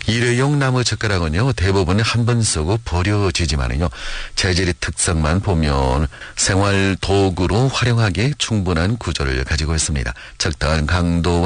일회용 나무 젓가락은요, 대부분 한 번 쓰고 버려지지만은요, 재질의 특성만 보면 생활 도구로 활용하기에 충분한 구조를 가지고 있습니다. 적당한 강도와